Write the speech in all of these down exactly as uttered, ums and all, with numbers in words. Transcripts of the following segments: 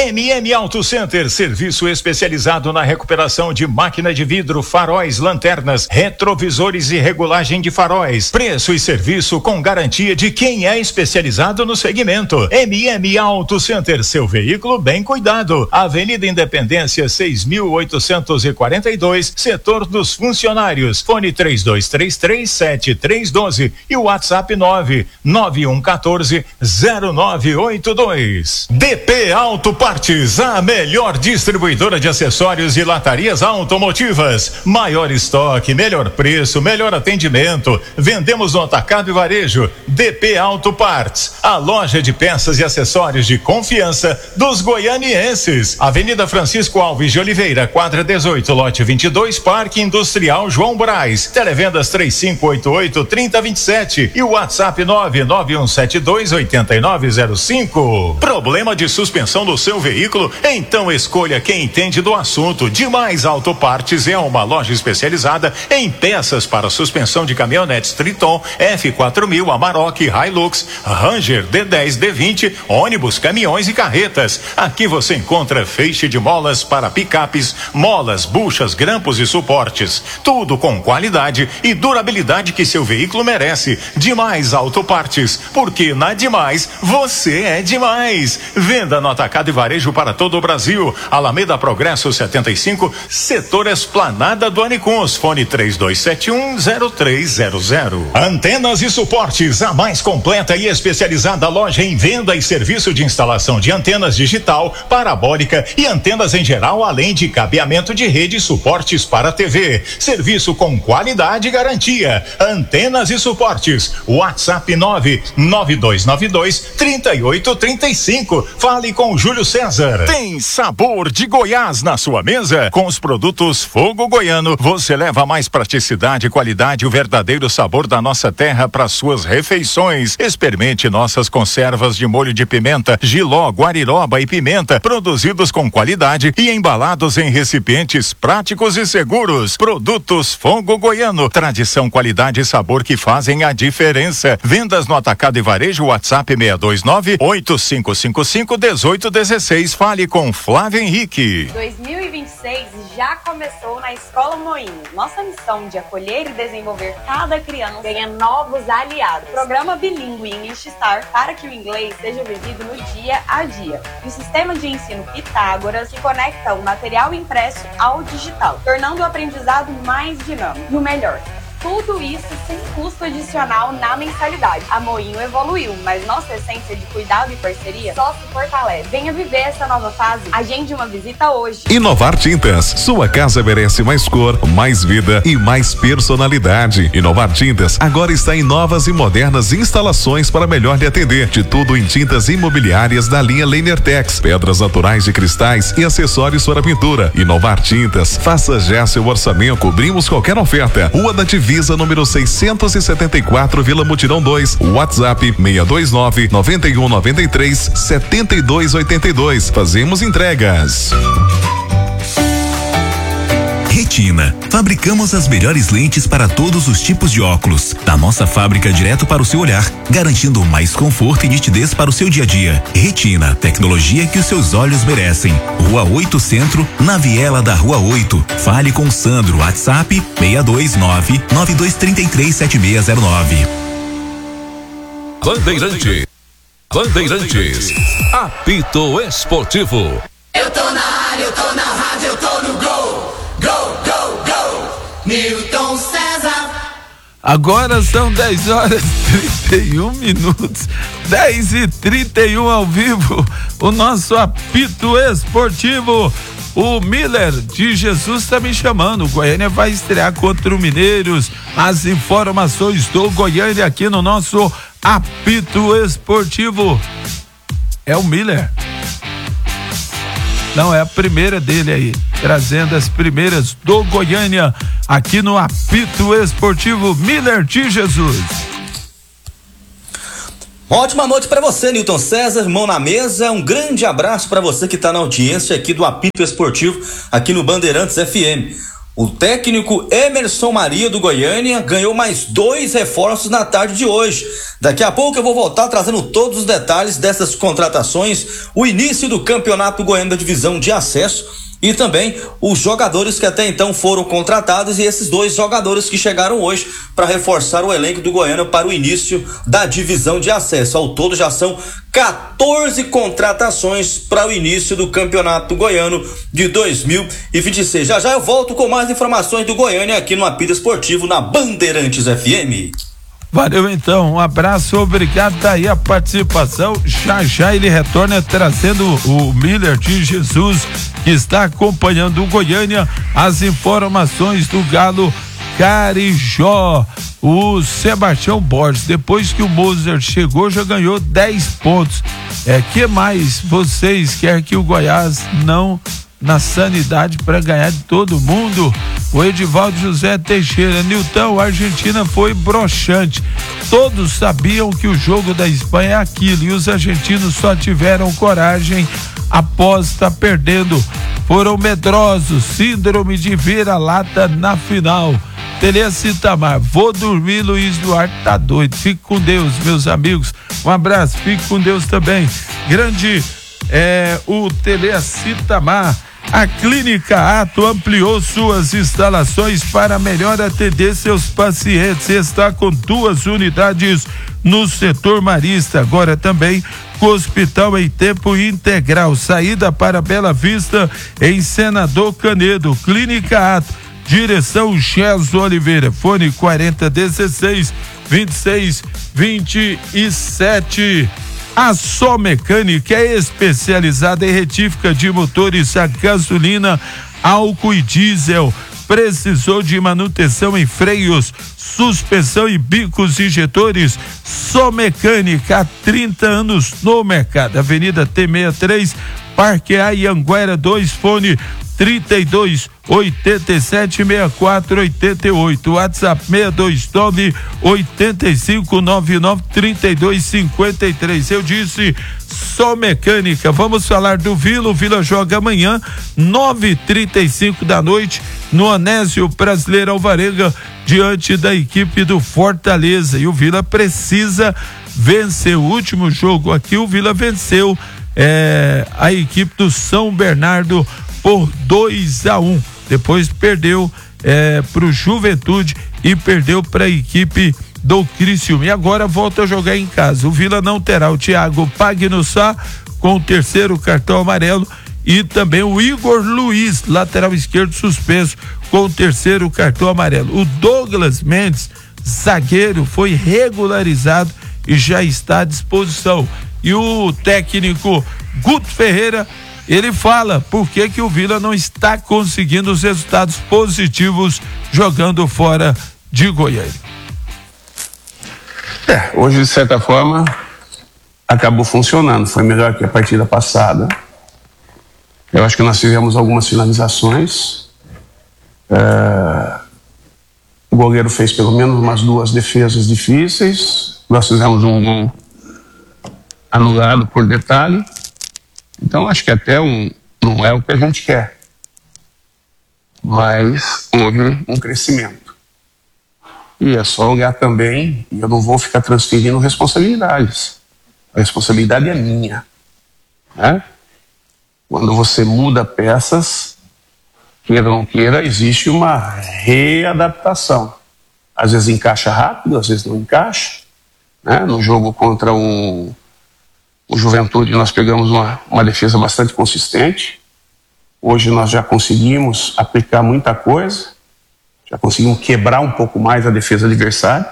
M M Auto Center, serviço especializado na recuperação de máquina de vidro, faróis, lanternas, retrovisores e regulagem de faróis. Preço e serviço com garantia de quem é especializado no segmento. M M Auto Center, seu veículo bem cuidado. Avenida Independência seis mil oitocentos e quarenta e dois, setor dos funcionários. Fone três dois três três, sete três um dois e o WhatsApp nove nove um um quatro zero nove oito dois. D P Auto Partes, a melhor distribuidora de acessórios e latarias automotivas. Maior estoque, melhor preço, melhor atendimento. Vendemos no atacado e varejo. D P Auto Partes, a loja de peças e acessórios de confiança dos goianienses. Avenida Francisco Alves de Oliveira, quadra dezoito, lote vinte e dois, Parque Industrial João Braz. Televendas três cinco oito oito, três zero dois sete e o WhatsApp nove nove um sete dois oito nove zero cinco. Problema de suspensão do seu veículo? Então escolha quem entende do assunto. Demais Autopartes é uma loja especializada em peças para suspensão de caminhonetes Triton, F quatro mil, Amarok, Hilux, Ranger, D dez, D vinte, ônibus, caminhões e carretas. Aqui você encontra feixe de molas para picapes, molas, buchas, grampos e suportes. Tudo com qualidade e durabilidade que seu veículo merece. Demais Autopartes, porque na Demais você é demais. Venda no atacado e varejo para todo o Brasil. Alameda Progresso setenta e cinco, setor Esplanada do Anicuns. Fone três dois sete um zero três zero zero. Antenas e Suportes, a mais completa e especializada loja em venda e serviço de instalação de antenas digital, parabólica e antenas em geral, além de cabeamento de rede e suportes para T V. Serviço com qualidade e garantia. Antenas e Suportes. WhatsApp nove nove dois nove dois, três oito três cinco. Fale com Júlio César. Tem sabor de Goiás na sua mesa? Com os produtos Fogo Goiano, você leva mais praticidade, qualidade e o verdadeiro sabor da nossa terra para suas refeições. Experimente nossas conservas de molho de pimenta, jiló, guariroba e pimenta, produzidos com qualidade e embalados em recipientes práticos e seguros. Produtos Fogo Goiano, tradição, qualidade e sabor que fazem a diferença. Vendas no atacado e varejo, WhatsApp seis dois nove, oito cinco cinco cinco, um oito um seis. Fale com Flávio Henrique. dois mil e vinte e seis já começou na Escola Moinho. Nossa missão de acolher e desenvolver cada criança ganha novos aliados. Programa bilíngue English Star para que o inglês seja vivido no dia a dia. E o sistema de ensino Pitágoras que conecta o material impresso ao digital, tornando o aprendizado mais dinâmico. E o melhor, tudo isso sem custo adicional na mensalidade. A Moinho evoluiu, mas nossa essência de cuidado e parceria só se fortalece. Venha viver essa nova fase. Agende uma visita hoje. Inovar Tintas. Sua casa merece mais cor, mais vida e mais personalidade. Inovar Tintas agora está em novas e modernas instalações para melhor lhe atender. De tudo em tintas imobiliárias da linha Lehner-Tex, pedras naturais de cristais e acessórios para pintura. Inovar Tintas. Faça já seu orçamento. Cobrimos qualquer oferta. Rua da Divisa, número seiscentos e setenta e quatro, Vila Mutirão dois. WhatsApp seis dois nove, nove um nove três, sete dois oito dois. Fazemos entregas. Retina. Fabricamos as melhores lentes para todos os tipos de óculos. Da nossa fábrica direto para o seu olhar, garantindo mais conforto e nitidez para o seu dia a dia. Retina, tecnologia que os seus olhos merecem. Rua oito Centro, na viela da Rua oito. Fale com Sandro, WhatsApp seis dois nove, nove dois três três, sete seis zero nove. Bandeirantes. Bandeirantes. Apito Esportivo. Eu tô na área, eu tô na rádio, eu tô no gol. Go, go, go. Newton César. Agora são dez horas e trinta e um minutos. dez e trinta e um ao vivo. O nosso apito esportivo. O Miller de Jesus está me chamando. O Goiânia vai estrear contra o Mineiros. As informações do Goiânia aqui no nosso apito esportivo. É o Miller. Não, é a primeira dele aí, trazendo as primeiras do Goiânia aqui no apito esportivo. Miller de Jesus. Ótima noite para você, Newton César, mão na mesa. Um grande abraço para você que está na audiência aqui do apito esportivo aqui no Bandeirantes F M. O técnico Emerson Maria do Goiânia ganhou mais dois reforços na tarde de hoje. Daqui a pouco eu vou voltar trazendo todos os detalhes dessas contratações, o início do Campeonato Goiano da Divisão de Acesso e também os jogadores que até então foram contratados e esses dois jogadores que chegaram hoje para reforçar o elenco do Goiânia para o início da Divisão de Acesso. Ao todo já são quatorze contratações para o início do Campeonato Goiano de dois mil e vinte e seis. Já já eu volto com mais informações do Goiânia aqui no Apito Esportivo na Bandeirantes F M. Valeu então, um abraço, obrigado, daí a participação. Já já ele retorna trazendo o Miller de Jesus, que está acompanhando o Goiânia, as informações do Galo Carijó. O Sebastião Borges, depois que o Moser chegou, já ganhou dez pontos. É, que mais vocês querem que o Goiás não na sanidade para ganhar de todo mundo? O Edivaldo José Teixeira, Nilton, a Argentina foi broxante. Todos sabiam que o jogo da Espanha é aquilo e os argentinos só tiveram coragem após estar perdendo. Foram medrosos, síndrome de vira-lata na final. Teleza Itamar, vou dormir, Luiz Duarte tá doido. Fique com Deus, meus amigos. Um abraço, fique com Deus também. Grande é o Teleza Itamar. A Clínica Ato ampliou suas instalações para melhor atender seus pacientes. Está com duas unidades no setor marista, agora também com hospital em tempo integral. Saída para Bela Vista, em Senador Canedo. Clínica Ato, direção Chels Oliveira, fone quarenta dezesseis vinte e seis vinte e sete. A Só Mecânica é especializada em retífica de motores a gasolina, álcool e diesel. Precisou de manutenção em freios, suspensão e bicos injetores? Só Mecânica, há trinta anos no mercado. Avenida T sessenta e três, Parque Anhanguera dois, fone trinta e dois, oitenta e sete, sessenta e quatro, oitenta e oito, WhatsApp seis dois nove, oito cinco nove nove, três dois cinco três. Eu disse Só Mecânica. Vamos falar do Vila. O Vila joga amanhã, nove e trinta e cinco da noite, no Anésio Brasileiro Alvarenga, diante da equipe do Fortaleza. E o Vila precisa vencer. O último jogo aqui, o Vila venceu é, a equipe do São Bernardo por dois a um. Depois perdeu é, pro Juventude e perdeu para a equipe do Criciúma. E agora volta a jogar em casa. O Vila não terá o Thiago Pagnussá com o terceiro cartão amarelo e também o Igor Luiz, lateral esquerdo, suspenso com o terceiro cartão amarelo. O Douglas Mendes, zagueiro, foi regularizado e já está à disposição. E o técnico Guto Ferreira, ele fala por que que o Vila não está conseguindo os resultados positivos jogando fora de Goiânia. É, hoje de certa forma acabou funcionando, foi melhor que a partida passada. Eu acho que nós tivemos algumas finalizações. É, o goleiro fez pelo menos umas duas defesas difíceis. Nós fizemos um gol anulado por detalhe. Então acho que até um, não é o que a gente quer, mas houve um crescimento. E é só olhar também, e eu não vou ficar transferindo responsabilidades. A responsabilidade é minha, né? Quando você muda peças, queira ou não queira, existe uma readaptação. Às vezes encaixa rápido, às vezes não encaixa, né? No jogo contra um O Juventude nós pegamos uma, uma defesa bastante consistente. Hoje nós já conseguimos aplicar muita coisa, já conseguimos quebrar um pouco mais a defesa adversária.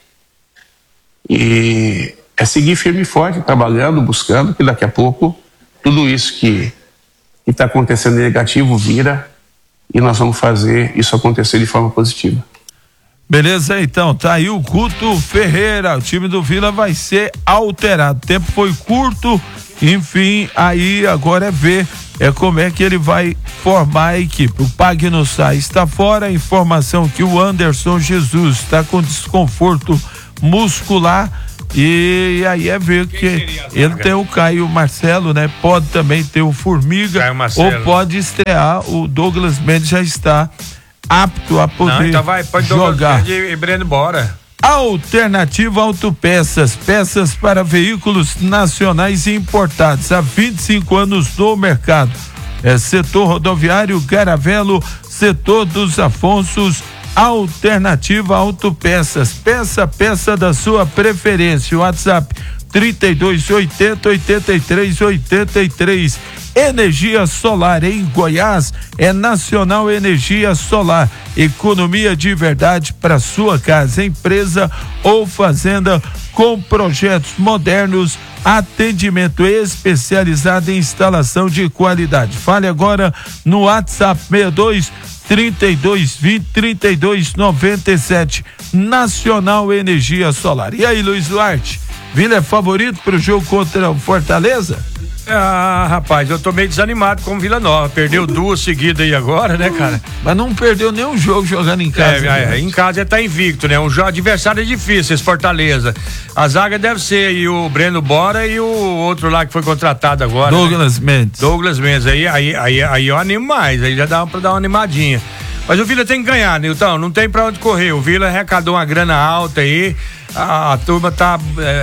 E é seguir firme e forte, trabalhando, buscando, que daqui a pouco tudo isso que está acontecendo negativo vira e nós vamos fazer isso acontecer de forma positiva. Beleza, então, tá aí o Guto Ferreira. O time do Vila vai ser alterado. O tempo foi curto, enfim, aí agora é ver é como é que ele vai formar a equipe. O Pagnussá está fora, a informação que o Anderson Jesus está com desconforto muscular e aí é ver que ele tem o Caio Marcelo, né? Pode também ter o Formiga ou pode estrear o Douglas Mendes, já está apto a poder Não, então vai, pode jogar. E Breno, bora. Alternativa Autopeças, peças para veículos nacionais e importados, há vinte e cinco anos no mercado. É setor rodoviário, Garavelo, setor dos Afonsos. Alternativa Autopeças, peça, peça da sua preferência. WhatsApp trinta e dois oitenta, oitenta e três oitenta e três. Energia solar em Goiás é Nacional Energia Solar, economia de verdade para sua casa, empresa ou fazenda com projetos modernos, atendimento especializado em instalação de qualidade. Fale agora no WhatsApp sessenta e dois, trinta e dois vinte, trinta e dois noventa e sete. Nacional Energia Solar. E aí, Luiz Duarte, Vila é favorito pro jogo contra o Fortaleza? Ah, rapaz, eu tô meio desanimado com o Vila Nova. Perdeu duas seguidas aí agora, né, cara? Mas não perdeu nenhum jogo jogando em casa. É, é, em casa ele tá invicto, né? Um adversário é difícil, esse Fortaleza. A zaga deve ser aí o Breno Bora e o outro lá que foi contratado agora. Douglas, né? Mendes. Douglas Mendes. Aí, aí, aí, aí eu animo mais, aí já dá pra dar uma animadinha. Mas o Vila tem que ganhar, Nilton, não tem pra onde correr. O Vila arrecadou uma grana alta aí. A, a turma tá,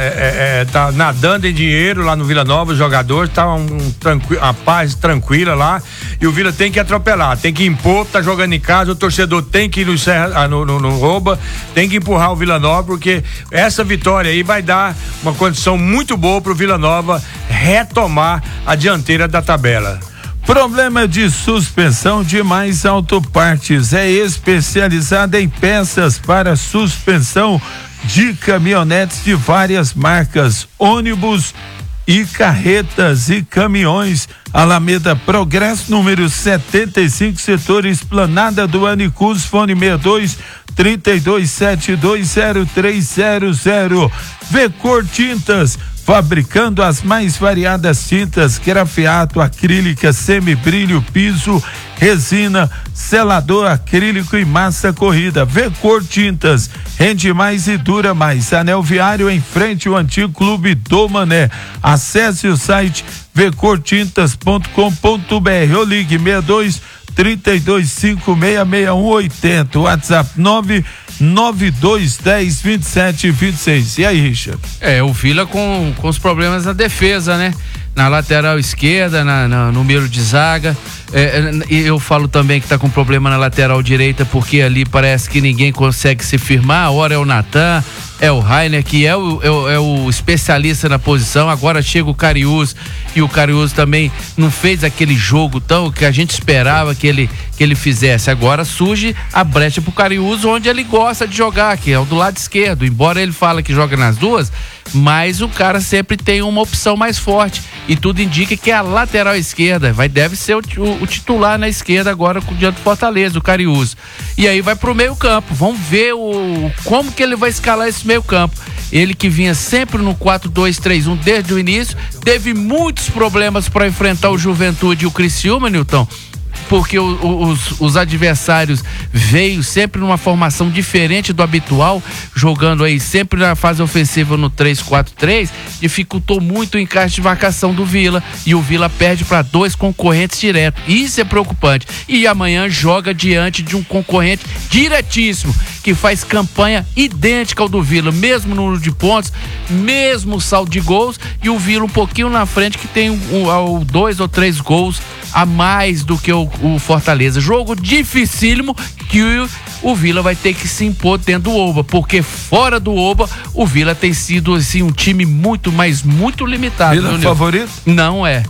é, é, tá nadando em dinheiro lá no Vila Nova, os jogadores, tá um, um, tranqui, uma paz tranquila lá, e o Vila tem que atropelar, tem que impor, tá jogando em casa, o torcedor tem que ir no, Serra, no, no, no Rouba, tem que empurrar o Vila Nova, porque essa vitória aí vai dar uma condição muito boa pro Vila Nova retomar a dianteira da tabela. Problema de suspensão de Mais Autopartes, é especializada em peças para suspensão de caminhonetes de várias marcas, ônibus e carretas e caminhões. Alameda Progresso, número setenta e cinco, setor Esplanada do Anicus, fone sessenta e dois, trinta e dois setenta e dois zero três zero zero. Vecor Tintas, fabricando as mais variadas tintas, grafiato, acrílica, semibrilho, piso, resina, selador acrílico e massa corrida. Vecor Tintas, rende mais e dura mais. Anel Viário, em frente ao antigo Clube do Mané. Acesse o site vecor tintas ponto com ponto br ou ligue sessenta e dois, trinta e dois cinco seis seis um oitenta. WhatsApp nove nove dois dez vinte e sete vinte e seis. E aí, Richard? É, o Vila com, com os problemas na defesa, né? Na lateral esquerda, na, na, no meio de zaga. É, eu falo também que tá com problema na lateral direita, porque ali parece que ninguém consegue se firmar. A hora é o Natan, é o Rainer, que é o, é, o, é o especialista na posição. Agora chega o Cariús, e o Cariús também não fez aquele jogo tão que a gente esperava que ele, que ele fizesse. Agora surge a brecha pro Cariús, onde ele gosta de jogar, que é o do lado esquerdo. Embora ele fala que joga nas duas, mas o cara sempre tem uma opção mais forte, e tudo indica que é a lateral esquerda. Vai, deve ser o, o, o titular na esquerda agora diante do Fortaleza, o Cariús. E aí vai pro meio campo. Vamos ver o, como que ele vai escalar esse meio campo. Ele que vinha sempre no quatro dois três um desde o início, teve muitos problemas para enfrentar o Juventude e o Criciúma, Nilton, porque o, o, os, os adversários veio sempre numa formação diferente do habitual, jogando aí sempre na fase ofensiva no três quatro três, dificultou muito o encaixe de marcação do Vila, e o Vila perde para dois concorrentes direto. Isso é preocupante. E amanhã joga diante de um concorrente diretíssimo, que faz campanha idêntica ao do Vila, mesmo número de pontos, mesmo saldo de gols, e o Vila um pouquinho na frente, que tem um, um, dois ou três gols a mais do que o, o Fortaleza. Jogo dificílimo que o, o Vila vai ter que se impor dentro do Oba, porque fora do Oba o Vila tem sido assim um time muito, mas muito limitado. Vila favorito? Não é.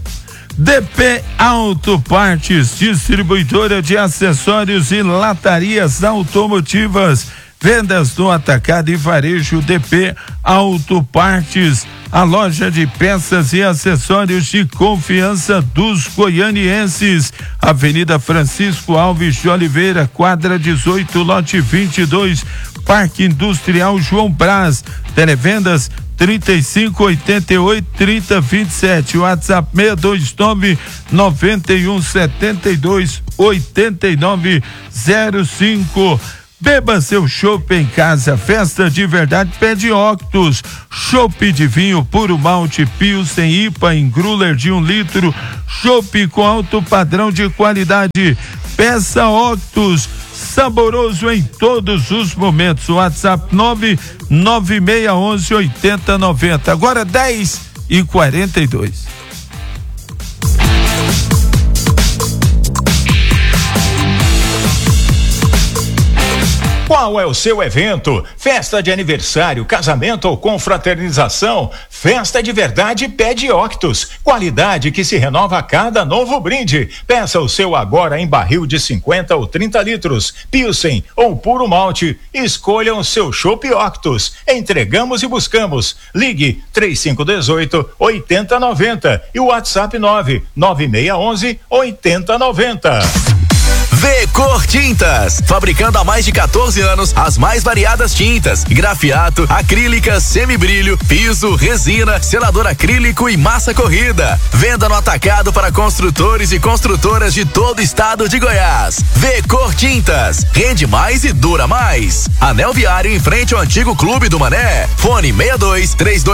D P Autopartes, distribuidora de acessórios e latarias automotivas. Vendas no atacado e varejo. D P Autopartes, a loja de peças e acessórios de confiança dos goianienses. Avenida Francisco Alves de Oliveira, quadra dezoito, lote vinte e dois, Parque Industrial João Brás. Televendas trinta e cinco, oitenta e oito, trinta, vinte e sete. WhatsApp seis dois nove, noventa e um, setenta e dois, oitenta e nove zero cinco. Beba seu chopp em casa, festa de verdade pede Octus. Chopp de vinho puro malte, Pilsen, I P A, em Gruller de um litro. Chopp com alto padrão de qualidade. Peça Octus. saboroso em todos os momentos. WhatsApp nove nove seis um um oito zero nove zero. Agora dez e quarenta e dois. Qual é o seu evento? Festa de aniversário, casamento ou confraternização? Festa de verdade pede Octus. Qualidade que se renova a cada novo brinde. Peça o seu agora em barril de cinquenta ou trinta litros, Pilsen ou puro malte. Escolha o seu chopp Octus. Entregamos e buscamos. Ligue três cinco um oito, oito zero nove zero e o WhatsApp nove nove seis um um, oito zero nove zero. V-Cor Tintas, fabricando há mais de quatorze anos as mais variadas tintas, grafiato, acrílicas, semibrilho, piso, resina, selador acrílico e massa corrida. Venda no atacado para construtores e construtoras de todo o estado de Goiás. V-Cor Tintas, rende mais e dura mais. Anel Viário em frente ao antigo Clube do Mané. Fone seis dois três dois